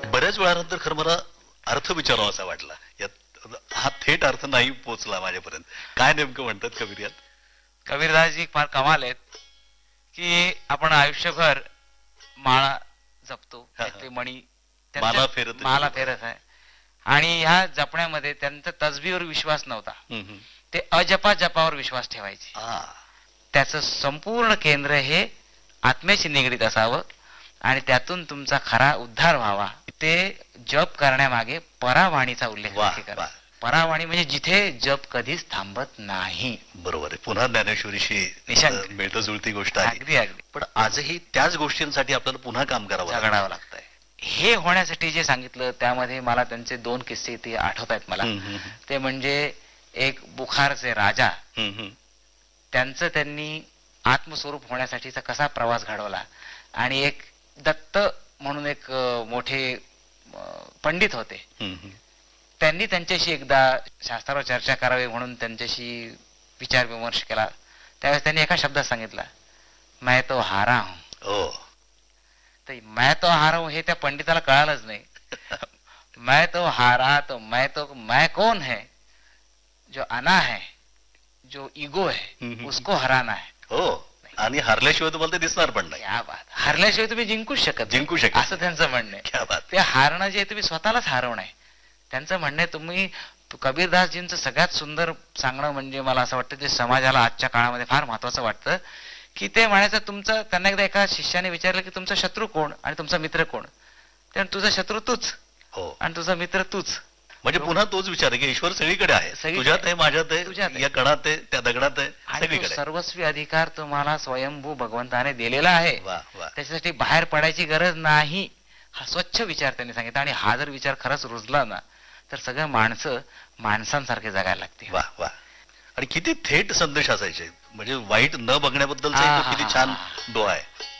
बऱ्याच वेळानंतर खरं मला अर्थ विचारावा असा वाटला यात. हा थेट अर्थ नाही पोचला माझ्यापर्यंत. काय नेमकं म्हणतात कबीर यात? कबीरदासजी फार कमाल आहेत की आपण आयुष्यभर माळा जपतो, ते मणी माला फेरत माला फेरत आहे, आणि ह्या जपण्यामध्ये त्यांचा तसबीवर विश्वास नव्हता. ते अजपा जपावर विश्वास ठेवायचे. त्याचं संपूर्ण केंद्र हे आत्म्याशी निगडीत असावं आणि त्यातून तुमचा खरा उद्धार व्हावा. ते जप करण्यामागे परावाणीचा उल्लेख करा. परावाणी म्हणजे जिथे जप कधीच थांबत नाही. बरोबर आहे. पुन्हा ज्ञानेश्वरीशी मिळतं जुळती गोष्ट आहे. अगदी अगदी. पण आजही त्याच गोष्टींसाठी आपल्याला पुन्हा काम करावं लागतंय. हे होण्यासाठी जे सांगितलं त्यामध्ये मला त्यांचे 2 किस्से ते आठवत आहेत मला. ते म्हणजे एक बुखारचे राजा, त्यांचं त्यांनी आत्मस्वरूप होण्यासाठीचा कसा प्रवास घडवला, आणि एक दत्त म्हणून एक मोठे पंडित होते, त्यांनी त्यांच्याशी एकदा शास्त्रावर चर्चा करावी म्हणून त्यांच्याशी विचार विमर्श केला. त्यावेळेस त्यांनी एका शब्दात सांगितला, मैं तो हारा हूं. तर मैं तो हारा हूं हे त्या पंडिताला कळालंच नाही. मैं तो हारा तो मैं कौन है? जो अना है, जो इगो है, उसको हराना है. हो, आणि हरल्याशिवाय तुम्हाला ते दिसणार पण नाही. क्या बात. हरल्याशिवाय तुम्ही जिंकू शकत असं त्यांचं म्हणणं आहे. ते हारणं जे तुम्ही स्वतःलाच हरवणं आहे त्यांचं म्हणणं आहे. तुम्ही कबीरदासजींचं सगळ्यात सुंदर सांगणं म्हणजे मला असं वाटतं जे समाजाला आजच्या काळामध्ये फार महत्वाचं वाटतं, की ते म्हणायचं तुमचं, त्यांना एकदा एका शिष्याने विचारलं की तुमचा शत्रू कोण आणि तुमचा मित्र कोण? तर तुझा शत्रू तूच आणि तुझा मित्र तूच. म्हणजे पुन्हा तोच विचार आहे की ईश्वर सगळीकडे आहे, तुझ्यात आहे, माझ्यात आहे, या कणात आहे, त्या दगडात आहे, सगळीकडे. सर्वस्वी अधिकार तुम्हाला स्वयंभू भगवंताने दिलेला आहे, त्याच्यासाठी बाहेर पडायची गरज नाही. हा स्वच्छ विचार त्यांनी सांगितला. आणि हा जर विचार खरंच रुजला ना तर सगळं माणसं माणसांसारखे जगायला लागते. वा वा. आणि किती थेट संदेश असायचे, म्हणजे वाईट न बघण्याबद्दलचा किती छान डोळा आहे.